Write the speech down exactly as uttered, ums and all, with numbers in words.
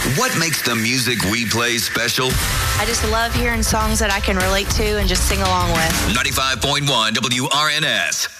What makes the music we play special? I just love hearing songs that I can relate to and just sing along with. ninety-five point one W R N S.